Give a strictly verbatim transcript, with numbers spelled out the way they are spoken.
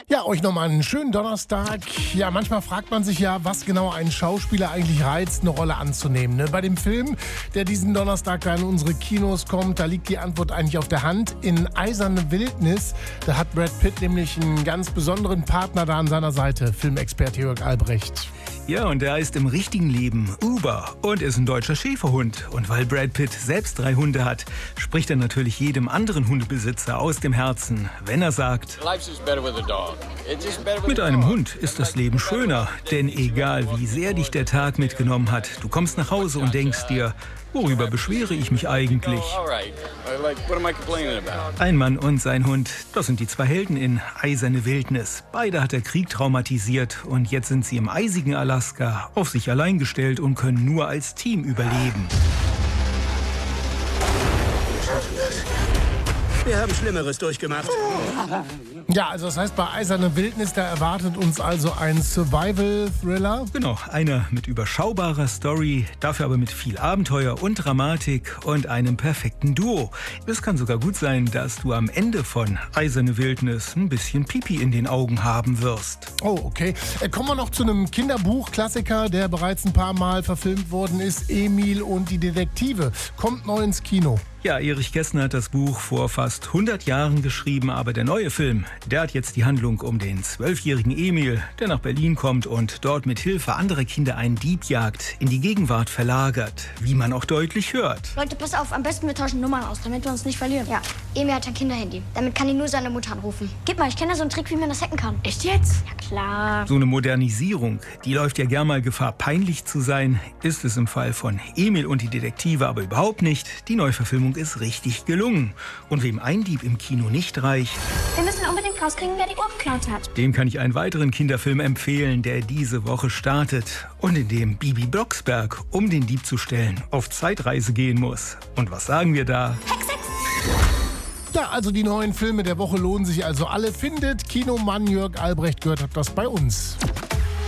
Ja, euch nochmal einen schönen Donnerstag. Ja, manchmal fragt man sich ja, was genau einen Schauspieler eigentlich reizt, eine Rolle anzunehmen. Ne? Bei dem Film, der diesen Donnerstag da in unsere Kinos kommt, da liegt die Antwort eigentlich auf der Hand. In Eiserne Wildnis, da hat Brad Pitt nämlich einen ganz besonderen Partner da an seiner Seite, Filmexperte Jörg Albrecht. Ja, und er ist im richtigen Leben Uber und ist ein deutscher Schäferhund. Und weil Brad Pitt selbst drei Hunde hat, spricht er natürlich jedem anderen Hundebesitzer aus dem Herzen, wenn er sagt: Mit einem Hund ist das Leben schöner, denn egal wie sehr dich der Tag mitgenommen hat, du kommst nach Hause und denkst dir: Worüber beschwere ich mich eigentlich? Ein Mann und sein Hund, das sind die zwei Helden in Eiserne Wildnis. Beide hat der Krieg traumatisiert und jetzt sind sie im eisigen Alaska auf sich allein gestellt und können nur als Team überleben. Wir haben Schlimmeres durchgemacht. Ja, also das heißt, bei Eiserne Wildnis, da erwartet uns also ein Survival-Thriller. Genau, einer mit überschaubarer Story, dafür aber mit viel Abenteuer und Dramatik und einem perfekten Duo. Es kann sogar gut sein, dass du am Ende von Eiserne Wildnis ein bisschen Pipi in den Augen haben wirst. Oh, okay. Äh, kommen wir noch zu einem Kinderbuch-Klassiker, der bereits ein paar Mal verfilmt worden ist. Emil und die Detektive. Kommt neu ins Kino. Ja, Erich Kästner hat das Buch vor fast hundert Jahren geschrieben, aber der neue Film, der hat jetzt die Handlung um den zwölfjährigen Emil, der nach Berlin kommt und dort mit Hilfe anderer Kinder einen Dieb jagt, in die Gegenwart verlagert, wie man auch deutlich hört. Leute, pass auf, am besten wir tauschen Nummern aus, damit wir uns nicht verlieren. Ja, Emil hat ein Kinderhandy. Damit kann ihn nur seine Mutter anrufen. Gib mal, ich kenne da so einen Trick, wie man das hacken kann. Echt jetzt? Ja, klar. So eine Modernisierung, die läuft ja gern mal Gefahr, peinlich zu sein, ist es im Fall von Emil und die Detektive aber überhaupt nicht. Die Neuverfilmung ist richtig gelungen. Und wem ein Dieb im Kino nicht reicht, Wir müssen unbedingt rauskriegen, wer die Uhr geklaut hat. dem kann ich einen weiteren Kinderfilm empfehlen, der diese Woche startet und in dem Bibi Blocksberg, um den Dieb zu stellen, auf Zeitreise gehen muss. Und was sagen wir da? Hex, Hex. Ja, also die neuen Filme der Woche lohnen sich also alle. Findet Kinomann Jörg Albrecht, gehört habt das bei uns.